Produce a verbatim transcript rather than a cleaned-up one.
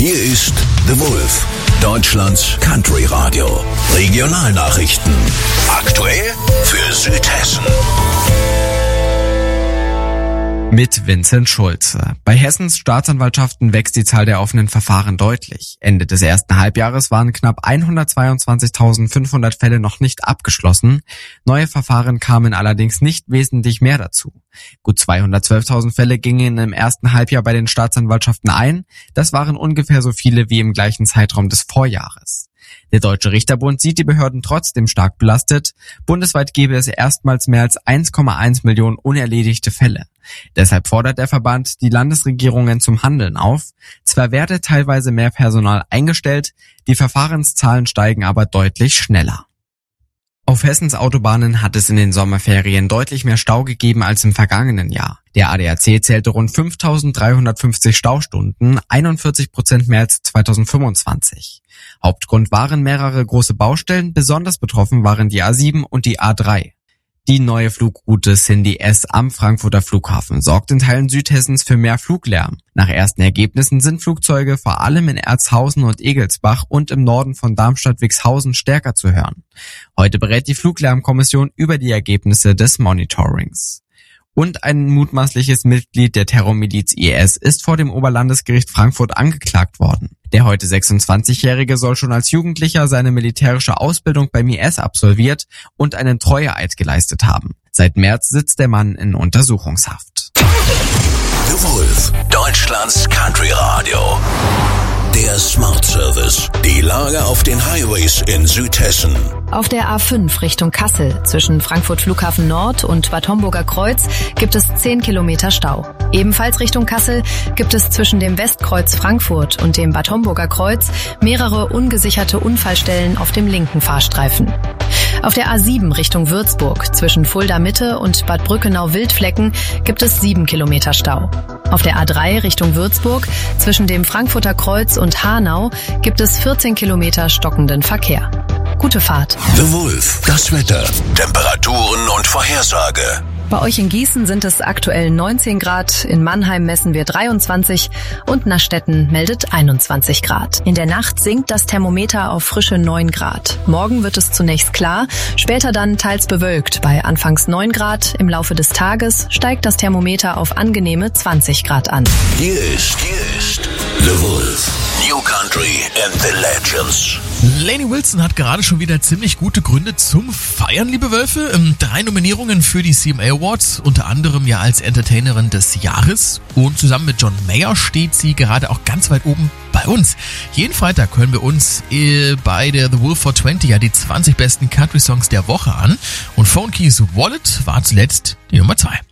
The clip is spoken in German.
Hier ist The Wolf, Deutschlands Country Radio. Regionalnachrichten. Aktuell für Südhessen. Mit Vincent Schulze. Bei Hessens Staatsanwaltschaften wächst die Zahl der offenen Verfahren deutlich. Ende des ersten Halbjahres waren knapp hundertzweiundzwanzigtausendfünfhundert Fälle noch nicht abgeschlossen. Neue Verfahren kamen allerdings nicht wesentlich mehr dazu. Gut zweihundertzwölftausend Fälle gingen im ersten Halbjahr bei den Staatsanwaltschaften ein. Das waren ungefähr so viele wie im gleichen Zeitraum des Vorjahres. Der Deutsche Richterbund sieht die Behörden trotzdem stark belastet. Bundesweit gäbe es erstmals mehr als eins Komma eins Millionen unerledigte Fälle. Deshalb fordert der Verband die Landesregierungen zum Handeln auf. Zwar werde teilweise mehr Personal eingestellt, die Verfahrenszahlen steigen aber deutlich schneller. Auf Hessens Autobahnen hat es in den Sommerferien deutlich mehr Stau gegeben als im vergangenen Jahr. Der A D A C zählte rund fünftausenddreihundertfünfzig Staustunden, einundvierzig Prozent mehr als zweitausendfünfundzwanzig. Hauptgrund waren mehrere große Baustellen, besonders betroffen waren die A sieben und die A drei. Die neue Flugroute Cindy S am Frankfurter Flughafen sorgt in Teilen Südhessens für mehr Fluglärm. Nach ersten Ergebnissen sind Flugzeuge vor allem in Erzhausen und Egelsbach und im Norden von Darmstadt-Wixhausen stärker zu hören. Heute berät die Fluglärmkommission über die Ergebnisse des Monitorings. Und ein mutmaßliches Mitglied der Terrormiliz I S ist vor dem Oberlandesgericht Frankfurt angeklagt worden. Der heute sechsundzwanzigjährige soll schon als Jugendlicher seine militärische Ausbildung beim I S absolviert und einen Treueeid geleistet haben. Seit März sitzt der Mann in Untersuchungshaft. The Wolf, Deutschlands Country Radio. Der Smart Service. Die Lage auf den Highways in Südhessen. Auf der A fünf Richtung Kassel zwischen Frankfurt Flughafen Nord und Bad Homburger Kreuz gibt es zehn Kilometer Stau. Ebenfalls Richtung Kassel gibt es zwischen dem Westkreuz Frankfurt und dem Bad Homburger Kreuz mehrere ungesicherte Unfallstellen auf dem linken Fahrstreifen. Auf der A sieben Richtung Würzburg zwischen Fulda Mitte und Bad Brückenau-Wildflecken gibt es sieben Kilometer Stau. Auf der A drei Richtung Würzburg zwischen dem Frankfurter Kreuz und Hanau gibt es vierzehn Kilometer stockenden Verkehr. Gute Fahrt. The Wolf, das Wetter, Temperaturen und Vorhersage. Bei euch in Gießen sind es aktuell neunzehn Grad, in Mannheim messen wir dreiundzwanzig und Nastetten meldet einundzwanzig Grad. In der Nacht sinkt das Thermometer auf frische neun Grad. Morgen wird es zunächst klar, später dann teils bewölkt. Bei anfangs neun Grad, im Laufe des Tages steigt das Thermometer auf angenehme zwanzig Grad an. Hier ist, hier ist The Wolf, New Country and the Legends. Lainey Wilson hat gerade schon wieder ziemlich gute Gründe zum Feiern, liebe Wölfe. Drei Nominierungen für die C M A Awards, unter anderem ja als Entertainerin des Jahres. Und zusammen mit John Mayer steht sie gerade auch ganz weit oben bei uns. Jeden Freitag hören wir uns äh, bei der The Wolf four twenty ja die zwanzig besten Country-Songs der Woche an. Und Phone Keys Wallet war zuletzt die Nummer zwei.